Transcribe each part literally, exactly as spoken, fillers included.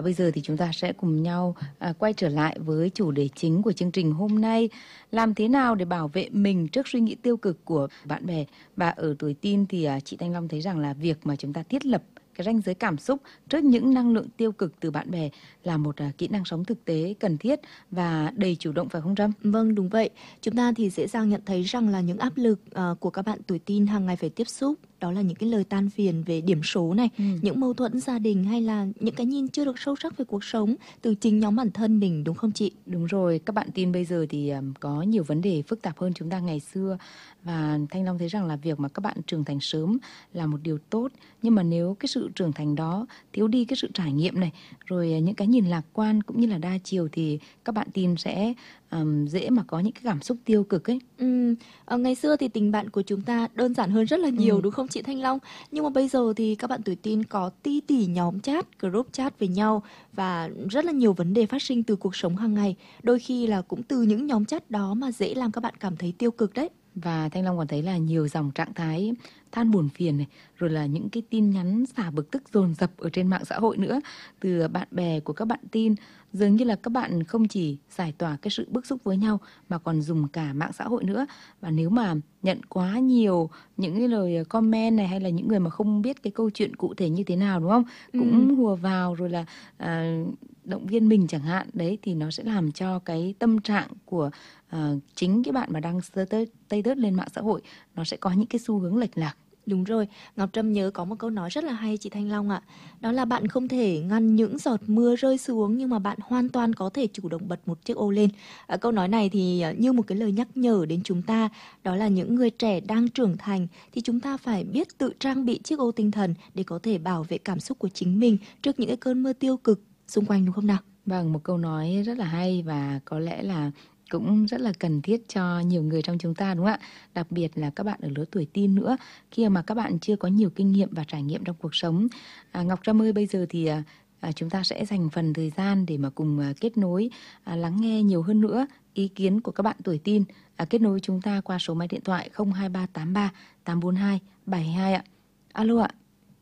bây giờ thì chúng ta sẽ cùng nhau à, quay trở lại với chủ đề chính của chương trình hôm nay. Làm thế nào để bảo vệ mình trước suy nghĩ tiêu cực của bạn bè? Và ở tuổi teen thì à, chị Thanh Long thấy rằng là việc mà chúng ta thiết lập cái ranh giới cảm xúc trước những năng lượng tiêu cực từ bạn bè là một à, kỹ năng sống thực tế cần thiết và đầy chủ động, phải không Trâm? Vâng, đúng vậy. Chúng ta thì dễ dàng nhận thấy rằng là những áp lực uh, của các bạn tuổi teen hàng ngày phải tiếp xúc, đó là những cái lời than phiền về điểm số này, Ừ. những mâu thuẫn gia đình hay là những cái nhìn chưa được sâu sắc về cuộc sống từ chính nhóm bản thân mình, đúng không chị? Đúng rồi, các bạn teen bây giờ thì um, có nhiều vấn đề phức tạp hơn chúng ta ngày xưa. Và Thanh Long thấy rằng là việc mà các bạn trưởng thành sớm là một điều tốt. Nhưng mà nếu cái sự trưởng thành đó thiếu đi cái sự trải nghiệm này, rồi những cái nhìn lạc quan cũng như là đa chiều, thì các bạn teen sẽ um, dễ mà có những cái cảm xúc tiêu cực ấy. Ừ, ờ, ngày xưa thì tình bạn của chúng ta đơn giản hơn rất là nhiều, Ừ. đúng không chị Thanh Long? Nhưng mà bây giờ thì các bạn tuổi teen có ti tỉ nhóm chat, group chat với nhau và rất là nhiều vấn đề phát sinh từ cuộc sống hàng ngày. Đôi khi là cũng từ những nhóm chat đó mà dễ làm các bạn cảm thấy tiêu cực đấy. Và Thanh Long còn thấy là nhiều dòng trạng thái than buồn phiền này, rồi là những cái tin nhắn xả bực tức dồn dập ở trên mạng xã hội nữa từ bạn bè của các bạn teen. Dường như là các bạn không chỉ giải tỏa cái sự bức xúc với nhau mà còn dùng cả mạng xã hội nữa. Và nếu mà nhận quá nhiều những cái lời comment này, hay là những người mà không biết cái câu chuyện cụ thể như thế nào, đúng không? Ừ. Cũng hùa vào rồi là à, động viên mình chẳng hạn. Đấy thì nó sẽ làm cho cái tâm trạng của à, chính cái bạn mà đang tây tớt lên mạng xã hội nó sẽ có những cái xu hướng lệch lạc. Đúng rồi, Ngọc Trâm nhớ có một câu nói rất là hay chị Thanh Long ạ. Đó là bạn không thể ngăn những giọt mưa rơi xuống, nhưng mà bạn hoàn toàn có thể chủ động bật một chiếc ô lên. À, câu nói này thì như một cái lời nhắc nhở đến chúng ta, đó là những người trẻ đang trưởng thành thì chúng ta phải biết tự trang bị chiếc ô tinh thần để có thể bảo vệ cảm xúc của chính mình trước những cái cơn mưa tiêu cực xung quanh, đúng không nào? Vâng, một câu nói rất là hay và có lẽ là cũng rất là cần thiết cho nhiều người trong chúng ta, đúng không ạ? Đặc biệt là các bạn ở lứa tuổi teen nữa, khi mà các bạn chưa có nhiều kinh nghiệm và trải nghiệm trong cuộc sống. À, Ngọc Trâm ơi, bây giờ thì à, chúng ta sẽ dành phần thời gian để mà cùng à, kết nối, à, lắng nghe nhiều hơn nữa ý kiến của các bạn tuổi teen. À, kết nối chúng ta qua số máy điện thoại không hai ba tám ba tám bốn hai bảy hai ạ. Alo ạ.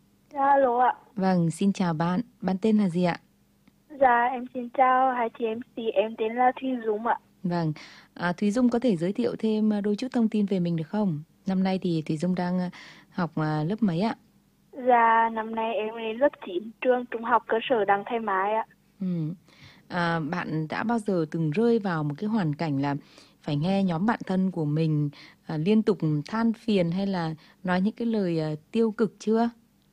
Alo ạ. Vâng, xin chào bạn. Bạn tên là gì ạ? Dạ, em xin chào hai chị em xê, em tên là Thùy Dung ạ. Vâng, à, Thùy Dung có thể giới thiệu thêm đôi chút thông tin về mình được không? Năm nay thì Thùy Dung đang học lớp mấy ạ? Dạ, năm nay em lên lớp chín, trường Trung học cơ sở Đặng Thái Mai ạ. Ừ. À, bạn đã bao giờ từng rơi vào một cái hoàn cảnh là phải nghe nhóm bạn thân của mình à, liên tục than phiền hay là nói những cái lời à, tiêu cực chưa?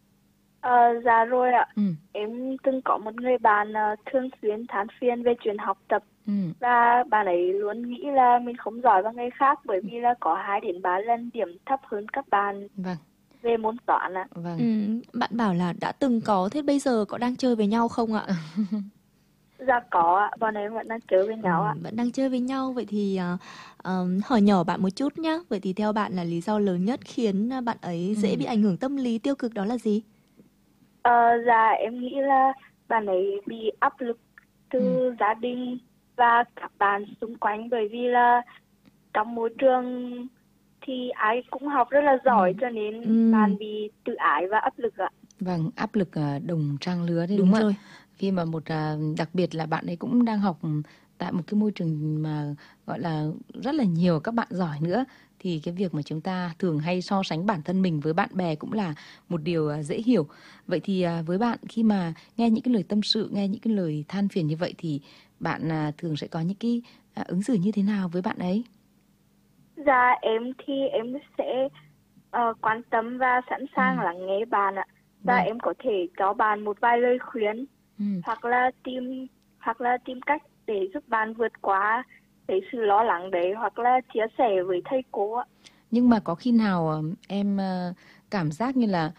À, dạ rồi ạ. Ừ. Em từng có một người bạn uh, thường xuyên than phiền về chuyện học tập. Ừ. Và bạn ấy luôn nghĩ là mình không giỏi bằng người khác bởi vì là có hai đến ba lần điểm thấp hơn các bạn. Vâng. Về môn toán ạ. Vâng. Ừ, bạn bảo là đã từng có, thế bây giờ có đang chơi với nhau không ạ? Dạ có ạ, bọn em vẫn đang chơi với nhau ừ, ạ. Vẫn đang chơi với nhau, vậy thì uh, um, hỏi nhỏ bạn một chút nhá. Vậy thì theo bạn là lý do lớn nhất khiến bạn ấy dễ ừ. bị ảnh hưởng tâm lý tiêu cực đó là gì? Ờ, dạ em nghĩ là bạn ấy bị áp lực từ ừ. gia đình và các bạn xung quanh, bởi vì là trong môi trường thì ai cũng học rất là giỏi, ừ. cho nên ừ. bạn bị tự ái và áp lực ạ. Vâng, áp lực đồng trang lứa đấy, đúng, đúng rồi. Ạ? Khi mà một đặc biệt là bạn ấy cũng đang học tại một cái môi trường mà gọi là rất là nhiều các bạn giỏi nữa, thì cái việc mà chúng ta thường hay so sánh bản thân mình với bạn bè cũng là một điều dễ hiểu. Vậy thì với bạn, khi mà nghe những cái lời tâm sự, nghe những cái lời than phiền như vậy thì bạn thường sẽ có những cái ứng xử như thế nào với bạn ấy? Dạ em thì em sẽ uh, quan tâm và sẵn sàng ừ. lắng nghe bạn ạ. Và vâng. em có thể cho bạn một vài lời khuyên, ừ. hoặc là tìm hoặc là tìm cách để giúp bạn vượt qua cái sự lo lắng đấy, hoặc là chia sẻ với thầy cô ạ. Nhưng mà có khi nào em cảm giác như là